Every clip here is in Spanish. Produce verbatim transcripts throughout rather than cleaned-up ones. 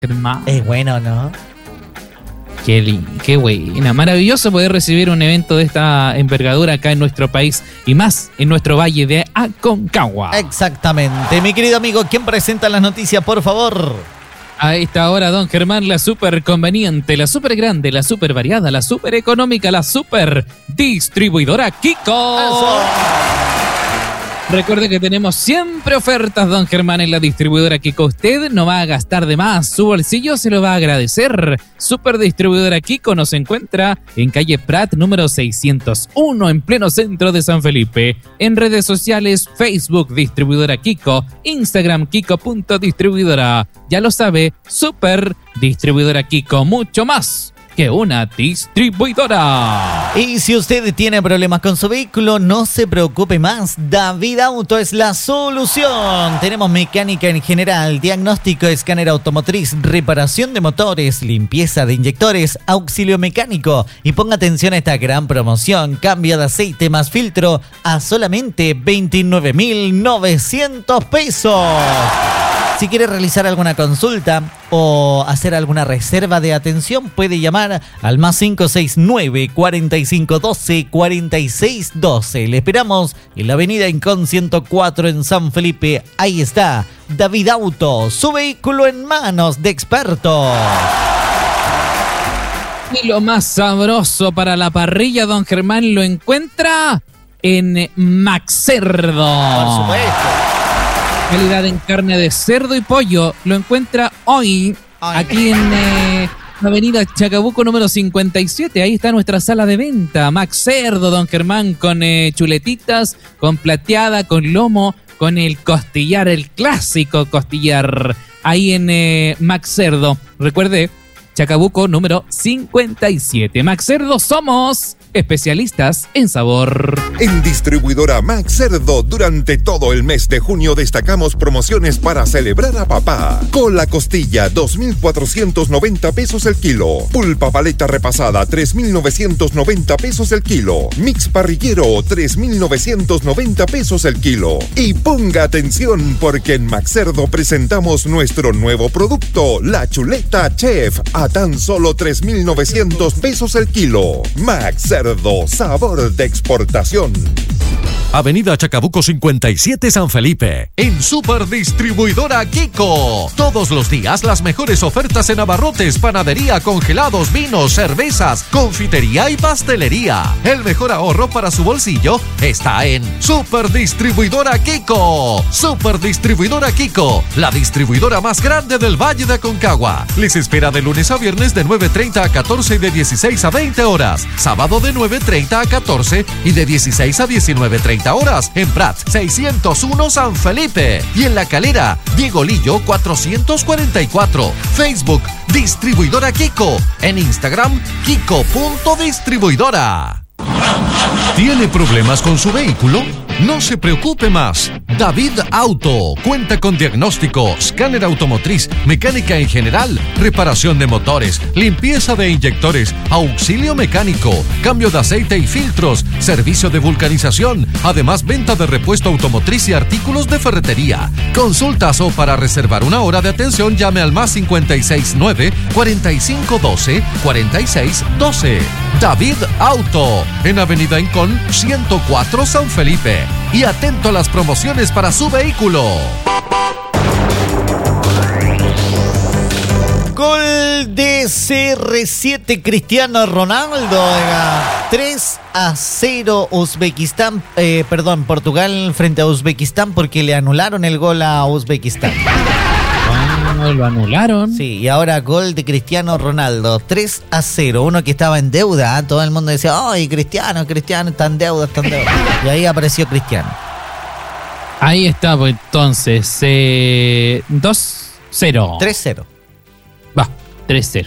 Germán. Es bueno, ¿no? Qué, li- qué buena. Maravilloso poder recibir un evento de esta envergadura acá en nuestro país y más en nuestro valle de Aconcagua. Exactamente. Mi querido amigo, ¿quién presenta las noticias, por favor? A esta hora, don Germán, la súper conveniente, la súper grande, la súper variada, la súper económica, la súper distribuidora Kiko. Eso. Recuerde que tenemos siempre ofertas, don Germán, en la distribuidora Kiko. Usted no va a gastar de más, su bolsillo se lo va a agradecer. Super Distribuidora Kiko nos encuentra en calle Prat número seiscientos uno, en pleno centro de San Felipe. En redes sociales, Facebook Distribuidora Kiko, Instagram Kiko.distribuidora. Ya lo sabe, Super Distribuidora Kiko, mucho más que una distribuidora. Y si usted tiene problemas con su vehículo, no se preocupe más. David Auto es la solución. Tenemos mecánica en general, diagnóstico, escáner automotriz, reparación de motores, limpieza de inyectores, auxilio mecánico. Y ponga atención a esta gran promoción. Cambio de aceite más filtro a solamente veintinueve mil novecientos pesos. Si quiere realizar alguna consulta o hacer alguna reserva de atención, puede llamar al más cinco seis nueve, cuarenta y cinco doce, cuarenta y seis doce. Le esperamos en la avenida Incon ciento cuatro en San Felipe. Ahí está, David Auto, su vehículo en manos de expertos. Y lo más sabroso para la parrilla, don Germán, lo encuentra en Maxcerdo. Por supuesto. Calidad en carne de cerdo y pollo. Lo encuentra hoy Ay. aquí en eh, Avenida Chacabuco número cincuenta y siete. Ahí está nuestra sala de venta. Maxcerdo, don Germán, con eh, chuletitas, con plateada, con lomo, con el costillar, el clásico costillar. Ahí en eh, Maxcerdo. Recuerde, Chacabuco número cincuenta y siete. Maxcerdo, somos especialistas en sabor. En Distribuidora Maxcerdo, durante todo el mes de junio destacamos promociones para celebrar a papá. Cola costilla, dos mil cuatrocientos noventa pesos el kilo. Pulpa paleta repasada, tres mil novecientos noventa pesos el kilo. Mix parrillero, tres mil novecientos noventa pesos el kilo. Y ponga atención porque en Maxcerdo presentamos nuestro nuevo producto, la chuleta Chef, a tan solo tres mil novecientos pesos el kilo. Maxcerdo, sabor de exportación. Avenida Chacabuco cincuenta y siete San Felipe. En Super Distribuidora Kiko. Todos los días las mejores ofertas en abarrotes, panadería, congelados, vinos, cervezas, confitería y pastelería. El mejor ahorro para su bolsillo está en Super Distribuidora Kiko. Super Distribuidora Kiko, la distribuidora más grande del Valle de Aconcagua. Les espera de lunes a viernes de nueve treinta a catorce y de dieciséis a veinte horas. Sábado de nueve treinta a catorce y de dieciséis a diecinueve treinta horas en Prat seiscientos uno San Felipe y en La Calera Diego Lillo cuatrocientos cuarenta y cuatro. Facebook Distribuidora Kiko, en Instagram Kiko.distribuidora. ¿Tiene problemas con su vehículo? No se preocupe más. David Auto cuenta con diagnóstico, escáner automotriz, mecánica en general, reparación de motores, limpieza de inyectores, auxilio mecánico, cambio de aceite y filtros, servicio de vulcanización, además venta de repuesto automotriz y artículos de ferretería. Consultas o para reservar una hora de atención llame al más cincuenta y seis nueve, cuarenta y cinco doce, cuarenta y seis doce. David Auto, en Avenida Incon ciento cuatro San Felipe. Y atento a las promociones para su vehículo. Gol de C R siete Cristiano Ronaldo. Oiga. tres a cero Uzbekistán, eh, perdón, Portugal frente a Uzbekistán porque le anularon el gol a Uzbekistán. Oh, lo anularon. Sí, y ahora gol de Cristiano Ronaldo, tres a cero. Uno que estaba en deuda, ¿eh? Todo el mundo decía, ¡ay, Cristiano, Cristiano, está en deuda, está en deuda! Y ahí apareció Cristiano. Ahí está, pues entonces, eh, dos cero. tres cero. Va, tres cero.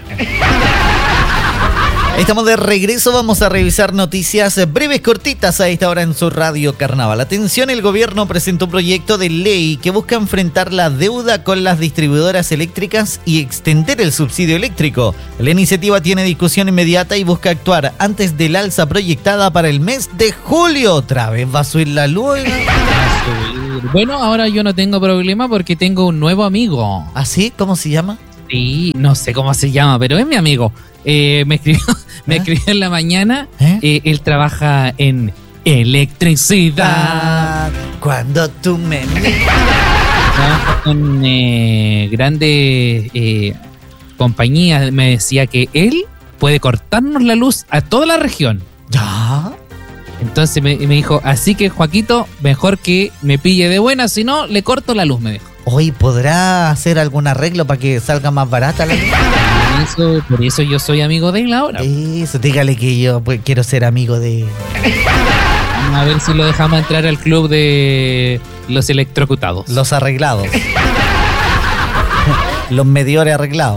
Estamos de regreso, vamos a revisar noticias breves, cortitas a esta hora en su Radio Carnaval. Atención, el gobierno presentó un proyecto de ley que busca enfrentar la deuda con las distribuidoras eléctricas y extender el subsidio eléctrico. La iniciativa tiene discusión inmediata y busca actuar antes del alza proyectada para el mes de julio. ¿Otra vez va a subir la luz? Bueno, ahora yo no tengo problema porque tengo un nuevo amigo. ¿Ah, sí? ¿Cómo se llama? Sí, no sé cómo se llama, pero es mi amigo. Eh, me escribió, me ¿Eh? escribió en la mañana. ¿Eh? Eh, él trabaja en electricidad. Ah, cuando tú me Trabaja en eh, grandes eh, compañías. Me decía que él puede cortarnos la luz a toda la región. ¿Ya? Entonces me, me dijo, así que Joaquito, mejor que me pille de buena, si no, le corto la luz, me dijo. Hoy podrá hacer algún arreglo para que salga más barata la luz. Por eso, por eso yo soy amigo de él ahora. Eso, dígale que yo pues, quiero ser amigo de... Vamos a ver si lo dejamos entrar al club de los electrocutados. Los arreglados. Los mediores arreglados.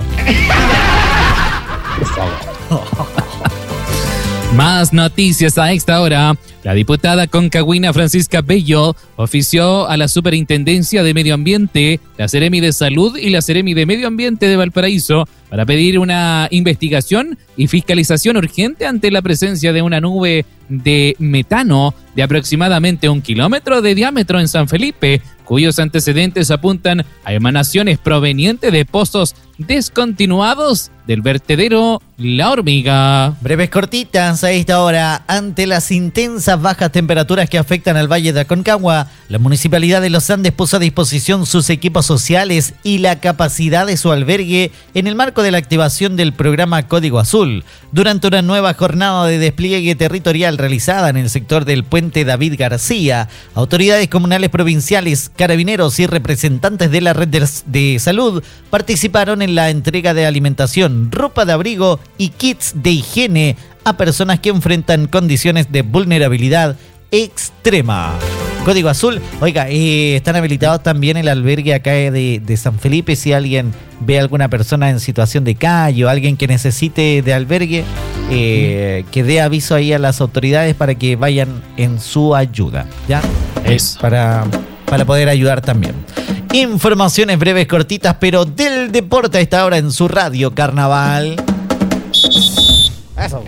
Por favor. Más noticias a esta hora. La diputada concagüina Francisca Bello ofició a la Superintendencia de Medio Ambiente, la Seremi de Salud y la Seremi de Medio Ambiente de Valparaíso para pedir una investigación y fiscalización urgente ante la presencia de una nube de metano de aproximadamente un kilómetro de diámetro en San Felipe, cuyos antecedentes apuntan a emanaciones provenientes de pozos descontinuados del vertedero La Hormiga. Breves cortitas a esta hora. Ante las intensas bajas temperaturas que afectan al Valle de Aconcagua, la Municipalidad de Los Andes puso a disposición sus equipos sociales y la capacidad de su albergue en el marco de la activación del programa Código Azul. Durante una nueva jornada de despliegue territorial realizada en el sector del Puente David García, autoridades comunales provinciales, carabineros y representantes de la red de, de salud participaron en la entrega de alimentación, ropa de abrigo y kits de higiene a personas que enfrentan condiciones de vulnerabilidad extrema. Código Azul, oiga, eh, están habilitados también el albergue acá de, de San Felipe. Si alguien ve a alguna persona en situación de calle o alguien que necesite de albergue, eh, que dé aviso ahí a las autoridades para que vayan en su ayuda, ¿ya? Eso. Para, para poder ayudar también. Informaciones breves, cortitas, pero del deporte a esta hora en su radio Carnaval. Eso.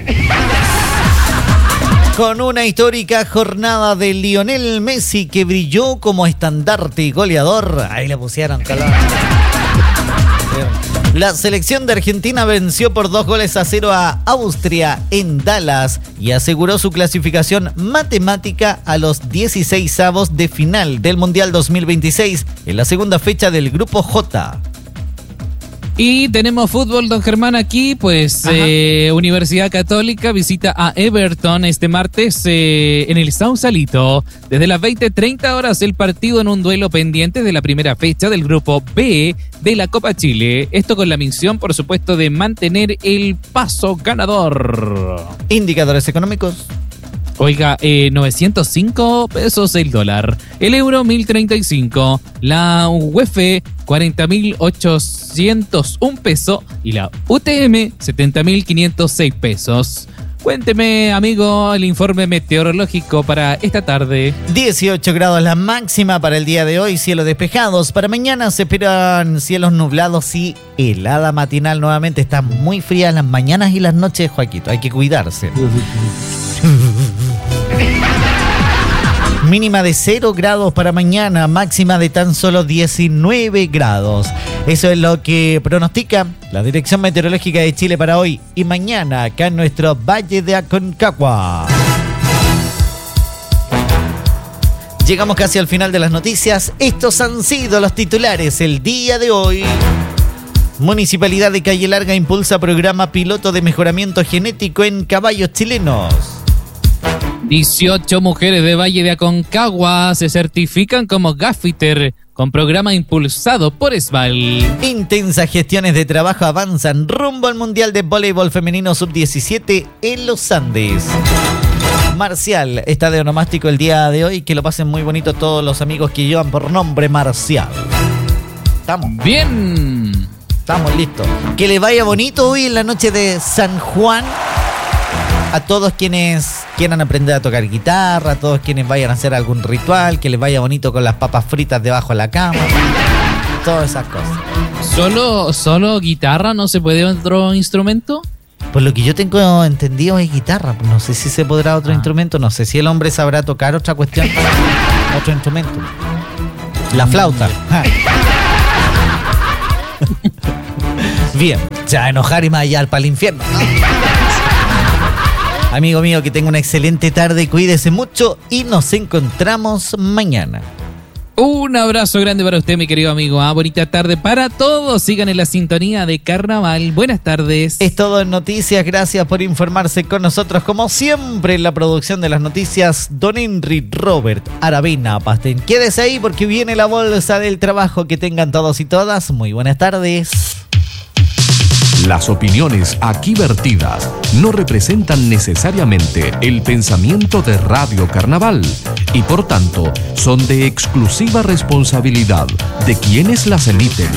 Con una histórica jornada de Lionel Messi que brilló como estandarte y goleador. Ahí le pusieron color. La selección de Argentina venció por dos goles a cero a Austria en Dallas y aseguró su clasificación matemática a los dieciseisavos de final del Mundial dos mil veintiséis en la segunda fecha del Grupo J. Y tenemos fútbol, don Germán, aquí, pues eh, Universidad Católica visita a Everton este martes eh, en el Sausalito. Desde las veinte treinta horas el partido en un duelo pendiente de la primera fecha del Grupo B de la Copa Chile. Esto con la misión, por supuesto, de mantener el paso ganador. Indicadores económicos. Oiga, eh, novecientos cinco pesos el dólar, el euro mil treinta y cinco, la U E F cuarenta mil ochocientos un peso y la U T M setenta mil quinientos seis pesos. Cuénteme, amigo, el informe meteorológico para esta tarde. dieciocho grados la máxima para el día de hoy, cielos despejados. Para mañana se esperan cielos nublados y helada matinal nuevamente. Están muy frías las mañanas y las noches, Joaquito, hay que cuidarse. Mínima de cero grados para mañana, máxima de tan solo diecinueve grados. Eso es lo que pronostica la Dirección Meteorológica de Chile para hoy y mañana acá en nuestro Valle de Aconcagua. Llegamos casi al final de las noticias. Estos han sido los titulares el día de hoy. Municipalidad de Calle Larga impulsa programa piloto de mejoramiento genético en caballos chilenos. dieciocho mujeres de Valle de Aconcagua se certifican como gaffiter con programa impulsado por S B A L. Intensas gestiones de trabajo avanzan rumbo al Mundial de Voleibol Femenino sub diecisiete en Los Andes. Marcial está de onomástico el día de hoy. Que lo pasen muy bonito todos los amigos que llevan por nombre Marcial. Estamos Bien. Estamos listos. Que les vaya bonito hoy en la noche de San Juan. A todos quienes quieran aprender a tocar guitarra, a todos quienes vayan a hacer algún ritual, que les vaya bonito con las papas fritas debajo de la cama. Todas esas cosas. ¿Solo, solo guitarra? ¿No se puede otro instrumento? Por lo que yo tengo entendido es guitarra. No sé si se podrá otro ah. instrumento. No sé si el hombre sabrá tocar otra cuestión. Otro instrumento. La flauta. Bien, se va a enojar y me va a llevar para el infierno. Amigo mío, que tenga una excelente tarde, cuídese mucho y nos encontramos mañana. Un abrazo grande para usted, mi querido amigo. Ah, bonita tarde para todos. Sigan en la sintonía de Carnaval. Buenas tardes. Es todo en noticias. Gracias por informarse con nosotros. Como siempre, en la producción de las noticias, Don Henry Robert Aravena Pastén. Quédese ahí porque viene la bolsa del trabajo. Que tengan todos y todas muy buenas tardes. Las opiniones aquí vertidas no representan necesariamente el pensamiento de Radio Carnaval y por tanto son de exclusiva responsabilidad de quienes las emiten.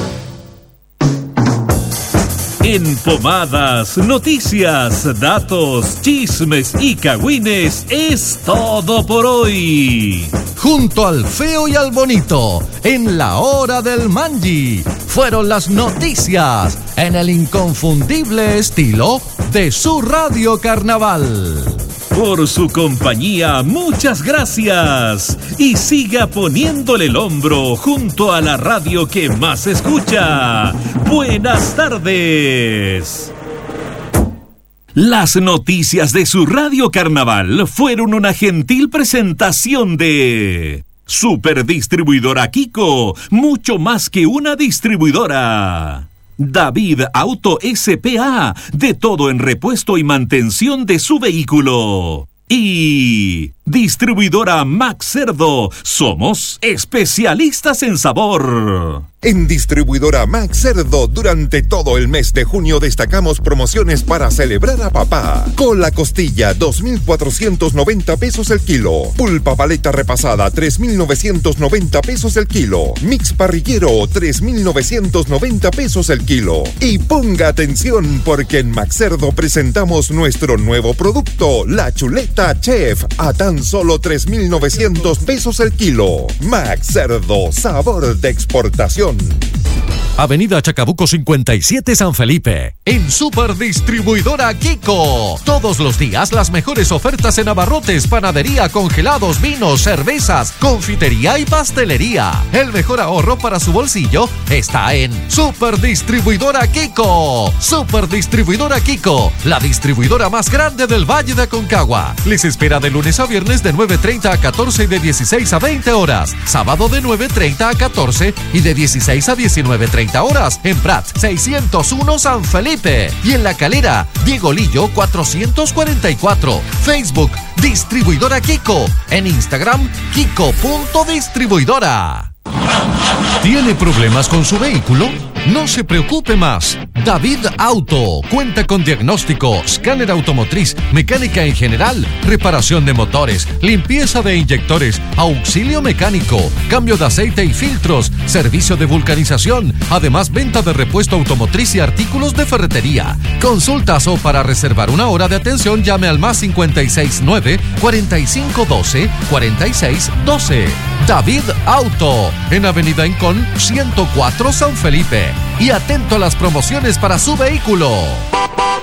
En Pomadas, noticias, datos, chismes y cagüines es todo por hoy. Junto al feo y al bonito, en la hora del manji, fueron las noticias en el inconfundible estilo de su Radio Carnaval. Por su compañía, muchas gracias. Y siga poniéndole el hombro junto a la radio que más escucha. Buenas tardes. Las noticias de su Radio Carnaval fueron una gentil presentación de Superdistribuidora Kiko, mucho más que una distribuidora. David Auto S P A, de todo en repuesto y mantención de su vehículo. Y Distribuidora Max Cerdo, somos especialistas en sabor. En Distribuidora Max Cerdo, durante todo el mes de junio destacamos promociones para celebrar a papá. Cola costilla, dos mil cuatrocientos noventa pesos el kilo. Pulpa paleta repasada, tres mil novecientos noventa pesos el kilo. Mix parrillero, tres mil novecientos noventa pesos el kilo. Y ponga atención porque en Max Cerdo presentamos nuestro nuevo producto, la chuleta Chef, a tan solo tres mil novecientos pesos el kilo. Max Cerdo, sabor de exportación. Avenida Chacabuco cincuenta y siete San Felipe. En Superdistribuidora Kiko. Todos los días las mejores ofertas en abarrotes, panadería, congelados, vinos, cervezas, confitería y pastelería. El mejor ahorro para su bolsillo está en Superdistribuidora Kiko. Superdistribuidora Kiko, la distribuidora más grande del Valle de Aconcagua. Les espera de lunes a viernes de nueve treinta a catorce y de dieciséis a veinte horas. Sábado de nueve treinta a catorce y de dieciséis a diecinueve treinta horas en Prat seiscientos uno San Felipe y en La Calera Diego Lillo cuatrocientos cuarenta y cuatro. Facebook Distribuidora Kiko, en Instagram Kiko.distribuidora. ¿Tiene problemas con su vehículo? No se preocupe más. David Auto cuenta con diagnóstico, escáner automotriz, mecánica en general, reparación de motores, limpieza de inyectores, auxilio mecánico, cambio de aceite y filtros, servicio de vulcanización, además venta de repuesto automotriz y artículos de ferretería. Consultas o para reservar una hora de atención llame al más cincuenta y seis nueve, cuarenta y cinco doce, cuarenta y seis doce. David Auto, en Avenida Incón ciento cuatro San Felipe. Y atento a las promociones para su vehículo.